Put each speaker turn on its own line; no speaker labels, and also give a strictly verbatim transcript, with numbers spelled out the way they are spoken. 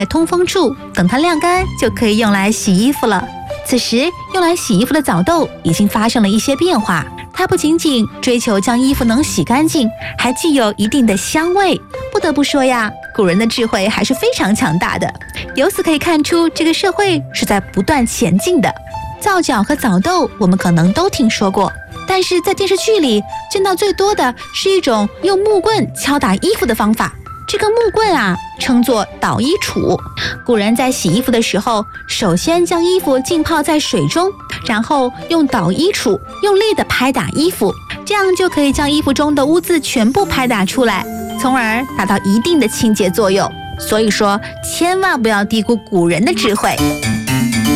在通风处，等它晾干就可以用来洗衣服了。此时用来洗衣服的澡豆已经发生了一些变化，它不仅仅追求将衣服能洗干净，还具有一定的香味。不得不说呀，古人的智慧还是非常强大的。由此可以看出，这个社会是在不断前进的。皂角和澡豆我们可能都听说过，但是在电视剧里见到最多的是一种用木棍敲打衣服的方法。这个木棍啊，称作捣衣杵。古人在洗衣服的时候，首先将衣服浸泡在水中，然后用捣衣杵用力地拍打衣服，这样就可以将衣服中的污渍全部拍打出来，从而达到一定的清洁作用。所以说，千万不要低估古人的智慧。